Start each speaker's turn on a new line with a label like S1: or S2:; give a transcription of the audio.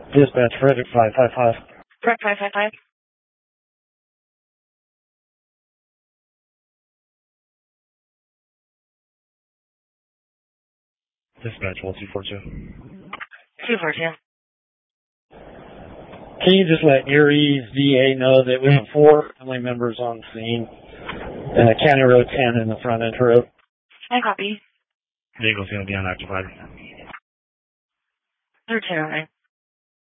S1: Dispatch, Frederick 555.
S2: Correct, 555.
S1: Dispatch 1242.
S2: 242.
S1: Can you just let Erie's VA know that we have 4 family members on scene? County Road 10 in the front end road.
S2: I copy.
S1: Vehicle's going to be unoccupied.
S2: 1309.